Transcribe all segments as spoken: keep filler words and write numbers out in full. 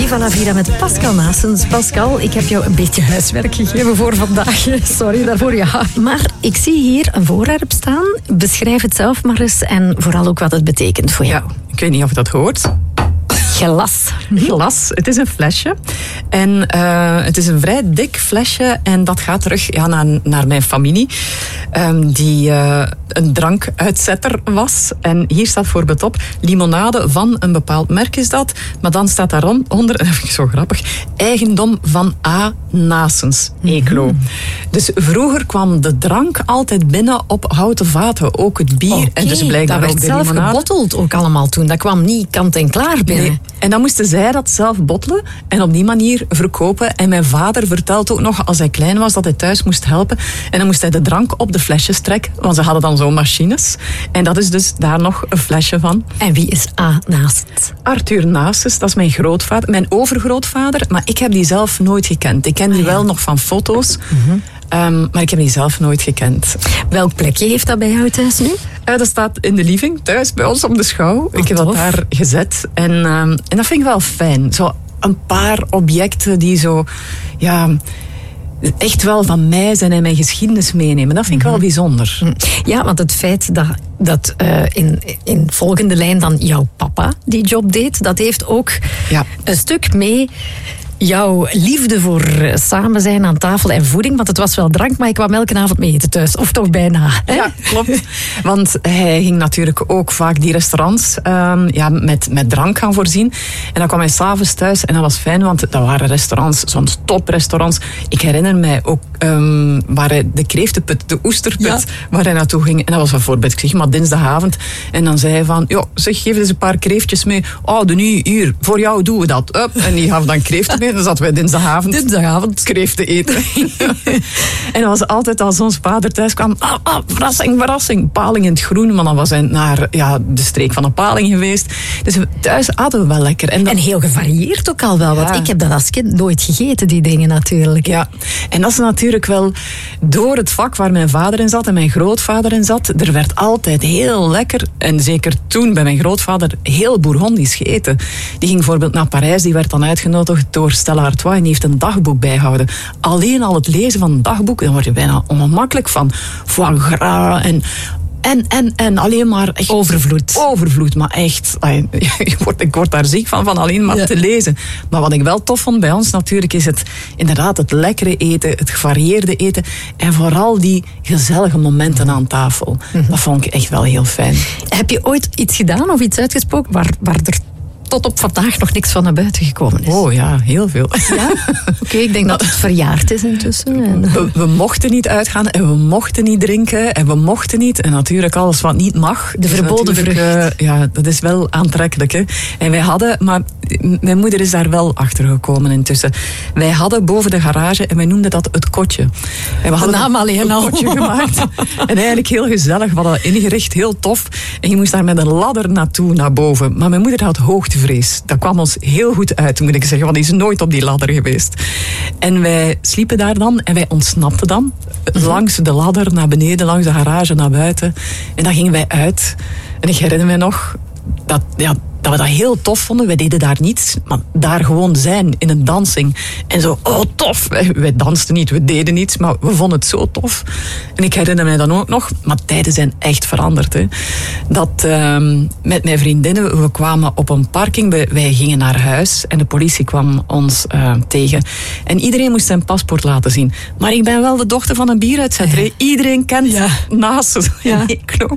Viva la Vida met Pascal Naessens. Pascal, ik heb jou een beetje huiswerk gegeven voor vandaag. Sorry daarvoor, ja. Maar ik zie hier een voorwerp staan. Beschrijf het zelf maar eens en vooral ook wat het betekent voor jou. Ja, ik weet niet of je dat hoort. Glas. Glas. Het is een flesje. En uh, het is een vrij dik flesje. En dat gaat terug ja, naar, naar mijn familie. Um, die uh, een drankuitzetter was. En hier staat bijvoorbeeld op limonade van een bepaald merk is dat. Maar dan staat daaronder, dat vind ik zo grappig, eigendom van A. Naessens, Eeklo. Mm-hmm. Dus vroeger kwam de drank altijd binnen op houten vaten. Ook het bier. Okay, en dus blijkbaar dat ook werd de zelf limonade. gebotteld ook allemaal toen. Dat kwam niet kant en klaar binnen. Nee. En dan moesten zij dat zelf bottelen en op die manier verkopen. En mijn vader vertelt ook nog, als hij klein was, dat hij thuis moest helpen. En dan moest hij de drank op de flesjes trekken, want ze hadden dan zo'n machines. En dat is dus daar nog een flesje van. En wie is A. Naessens? Arthur Naessens, dat is mijn grootvader, mijn overgrootvader, maar ik heb die zelf nooit gekend. Ik ken die ah, ja. wel nog van foto's. Mm-hmm. Um, maar ik heb die zelf nooit gekend. Welk plekje heeft dat bij jou thuis nu? Uh, dat staat in de living, thuis bij ons op de schouw. Oh, ik heb dat daar gezet. En, um, en dat vind ik wel fijn. Zo een paar objecten die zo... Ja, echt wel van mij zijn en mijn geschiedenis meenemen. Dat vind ik wel bijzonder. Ja, want het feit dat, dat uh, in, in volgende lijn dan jouw papa die job deed, dat heeft ook ja. een stuk mee... jouw liefde voor samen zijn aan tafel en voeding, want het was wel drank, maar ik kwam elke avond mee eten thuis. Of toch bijna. Hè? Ja, klopt. Want hij ging natuurlijk ook vaak die restaurants um, ja, met, met drank gaan voorzien. En dan kwam hij s'avonds thuis en dat was fijn, want dat waren restaurants, soms toprestaurants. Ik herinner mij ook um, waar hij de kreeftenput, de oesterput, ja. waar hij naartoe ging. En dat was bijvoorbeeld, ik zeg maar, dinsdagavond. En dan zei hij van, ja, zeg, geef eens een paar kreeftjes mee. Oh, de nu, hier, voor jou doen we dat. Up. En die gaf dan kreeften mee. Dan zaten wij dinsdagavond, dinsdagavond kreeften eten. En dat was altijd als ons vader thuis kwam. Ah, ah, verrassing, verrassing. Paling in het groen. Maar dan was hij naar ja, de streek van een paling geweest. Dus thuis aten we wel lekker. En, dat... en heel gevarieerd ook al wel. Want ja. ik heb dat als kind nooit gegeten, die dingen natuurlijk. Ja, en dat is natuurlijk wel door het vak waar mijn vader in zat en mijn grootvader in zat. Er werd altijd heel lekker. En zeker toen bij mijn grootvader heel Bourgondisch gegeten. Die ging bijvoorbeeld naar Parijs. Die werd dan uitgenodigd door Stella Artois en die heeft een dagboek bijgehouden. Alleen al het lezen van een dagboek, dan word je bijna ongemakkelijk van foie gras en En, en, en alleen maar... Echt, overvloed. Overvloed, maar echt... Ik word, ik word daar ziek van, van alleen maar ja. te lezen. Maar wat ik wel tof vond bij ons natuurlijk, is het inderdaad het lekkere eten, het gevarieerde eten en vooral die gezellige momenten aan tafel. Mm-hmm. Dat vond ik echt wel heel fijn. Heb je ooit iets gedaan of iets uitgesproken waar, waar er tot op vandaag nog niks van naar buiten gekomen is? Oh ja, heel veel. Ja? Oké, okay, ik denk dat het verjaard is intussen. En... We, we mochten niet uitgaan en we mochten niet drinken en we mochten niet. En natuurlijk alles wat niet mag. De verboden vrucht. Uh, ja, dat is wel aantrekkelijk. Hè? En wij hadden, maar mijn moeder is daar wel achter gekomen intussen. Wij hadden boven de garage en wij noemden dat het kotje. En we hadden naam alleen al. Een kotje gemaakt. En eigenlijk heel gezellig. We hadden dat ingericht, heel tof. En je moest daar met een ladder naartoe, naar boven. Maar mijn moeder had hoogtevrees. Dat kwam ons heel goed uit, moet ik zeggen. Want die is nooit op die ladder geweest. En wij sliepen daar dan en wij ontsnapten dan. Mm-hmm. Langs de ladder naar beneden, langs de garage naar buiten. En dan gingen wij uit. En ik herinner me nog dat... Ja, dat we dat heel tof vonden. Wij deden daar niets, maar daar gewoon zijn in een dansing. En zo, oh tof. Wij, wij dansten niet, we deden niets, maar we vonden het zo tof. En ik herinner mij dan ook nog, maar tijden zijn echt veranderd. Hè, dat uh, met mijn vriendinnen, we kwamen op een parking, wij, wij gingen naar huis en de politie kwam ons uh, tegen. En iedereen moest zijn paspoort laten zien. Maar ik ben wel de dochter van een bieruitzetter. Ja. Iedereen kent ja. Naessens. Ja.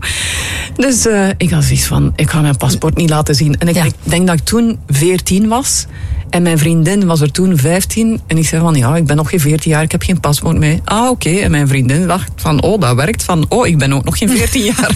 Dus uh, ik had zoiets van, ik ga mijn paspoort niet laten zien. En ik ja. denk dat ik toen veertien was. En mijn vriendin was er toen vijftien. En ik zei van, ja, ik ben nog geen veertien jaar, ik heb geen paspoort mee. Ah, oké. Okay. En mijn vriendin dacht van, oh, dat werkt. Van, oh, ik ben ook nog geen veertien jaar.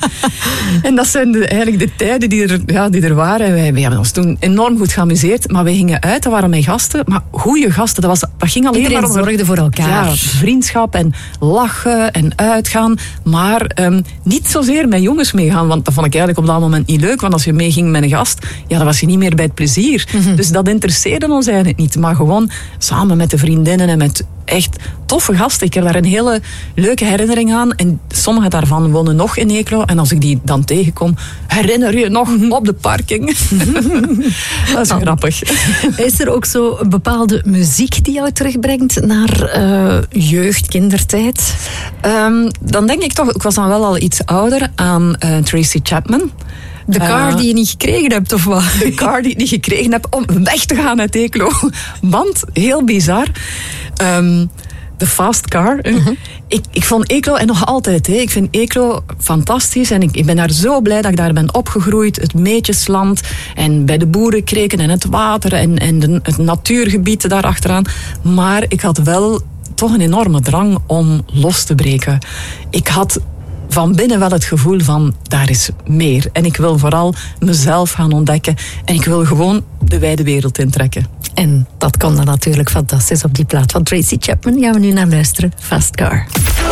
En dat zijn de, eigenlijk de tijden die er, ja, die er waren. Wij, wij hebben ons toen enorm goed geamuseerd. Maar wij gingen uit, dat waren mijn gasten. Maar goede gasten, dat, was, dat ging alleen Iedereen maar over... zorgde voor elkaar. Ja, vriendschap en lachen en uitgaan. Maar um, niet zozeer met jongens meegaan. Want dat vond ik eigenlijk op dat moment niet leuk. Want als je meeging met een gast, ja, dan was je niet meer bij het plezier. Mm-hmm. Dus dat interesseerde interesseerde ons eigenlijk niet. Maar gewoon samen met de vriendinnen en met echt toffe gasten. Ik heb daar een hele leuke herinnering aan. En sommige daarvan wonen nog in Eeklo. En als ik die dan tegenkom, herinner je nog op de parking? Dat is oh. grappig. Is er ook zo een bepaalde muziek die jou terugbrengt naar uh, jeugd, kindertijd? Um, dan denk ik toch, ik was dan wel al iets ouder, aan uh, Tracy Chapman. De car uh, die je niet gekregen hebt, of wat? De car die ik niet gekregen heb om weg te gaan uit Eeklo. Want, heel bizar, um, de fast car. Uh-huh. Ik, ik vond Eeklo, en nog altijd, hè, ik vind Eeklo fantastisch. En ik, ik ben daar zo blij dat ik daar ben opgegroeid. Het Meetjesland en bij de boerenkreken en het water en, en de, het natuurgebied daarachteraan. Maar ik had wel toch een enorme drang om los te breken. Ik had van binnen wel het gevoel van, daar is meer. En ik wil vooral mezelf gaan ontdekken. En ik wil gewoon de wijde wereld intrekken. En dat kon dan natuurlijk fantastisch op die plaat van Tracy Chapman. Gaan we nu naar luisteren. Fast Car.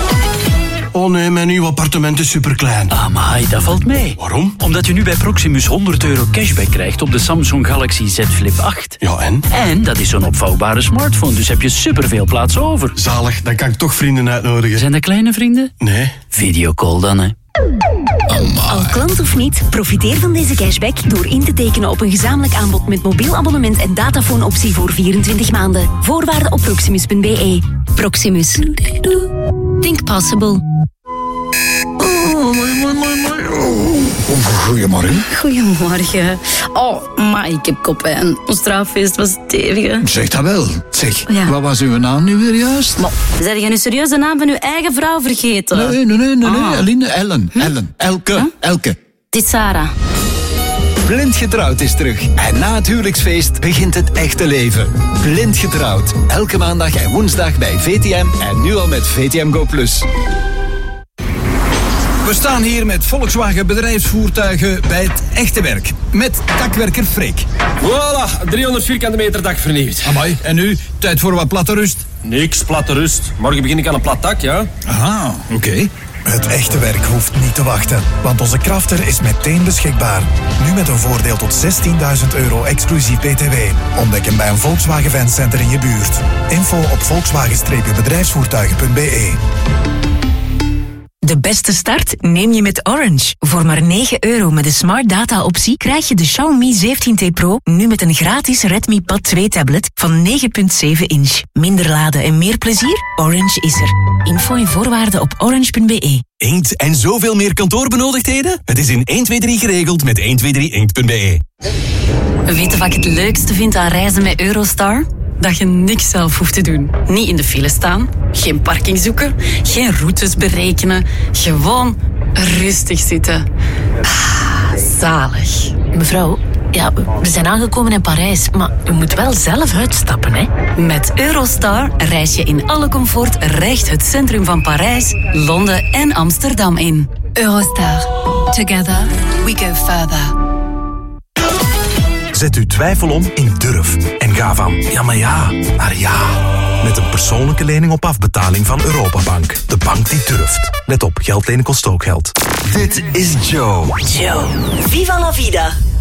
Oh nee, mijn nieuw appartement is superklein. Amai, dat valt mee. Waarom? Omdat je nu bij Proximus honderd euro cashback krijgt op de Samsung Galaxy Z Flip acht. Ja, en? En dat is zo'n opvouwbare smartphone, dus heb je superveel plaats over. Zalig, dan kan ik toch vrienden uitnodigen. Zijn dat kleine vrienden? Nee. Videocall dan, hè. Amai. Al klant of niet, profiteer van deze cashback door in te tekenen op een gezamenlijk aanbod met mobiel abonnement en datafoonoptie voor vierentwintig maanden. Voorwaarden op proximus punt b e. Proximus. Think possible. Oh, mooi, mooi, mooi, mooi. Oh. Goedemorgen. Goedemorgen. Oh, maar ik heb koppijn. Ons trouwfeest was stevig. Zeg dat wel. Zeg, ja. Wat was uw naam nu weer juist? Maar, zijn jij nu serieus de naam van uw eigen vrouw vergeten? Nee, nee, nee, nee, ah. nee. Eline, Ellen, hm? Ellen, Elke, huh? Elke. Het is Sarah. Blind Getrouwd is terug. En na het huwelijksfeest begint het echte leven. Blind Getrouwd. Elke maandag en woensdag bij V T M en nu al met V T M Go Plus. We staan hier met Volkswagen bedrijfsvoertuigen bij het echte werk. Met dakwerker Freek. Voilà, driehonderd vierkante meter dak vernieuwd. Amai, en nu? Tijd voor wat platte rust? Niks, platte rust. Morgen begin ik aan een plat dak, ja. Aha, oké. Okay. Het echte werk hoeft niet te wachten, want onze Crafter is meteen beschikbaar. Nu met een voordeel tot zestienduizend euro exclusief B T W. Ontdek hem bij een Volkswagen Fancenter in je buurt. Info op volkswagen bedrijfsvoertuigen punt b e. De beste start neem je met Orange. Voor maar negen euro met de Smart Data optie krijg je de Xiaomi zeventien T Pro nu met een gratis Redmi Pad twee tablet van negen komma zeven inch. Minder laden en meer plezier? Orange is er. Info en voorwaarden op orange punt b e. Inkt en zoveel meer kantoorbenodigdheden? Het is in één twee drie geregeld met één twee drie inkt punt b e. Weet je wat ik het leukste vind aan reizen met Eurostar? Dat je niks zelf hoeft te doen. Niet in de file staan, geen parking zoeken, geen routes berekenen. Gewoon rustig zitten. Ah, zalig. Mevrouw, ja, we zijn aangekomen in Parijs, maar u moet wel zelf uitstappen, hè? Met Eurostar reis je in alle comfort recht het centrum van Parijs, Londen en Amsterdam in. Eurostar. Together we go further. Zet uw twijfel om in durf en ga van ja maar ja naar ja. Met een persoonlijke lening op afbetaling van Europabank. De bank die durft. Let op, geld lenen kost ook geld. Dit is Joe. Joe. Viva la vida.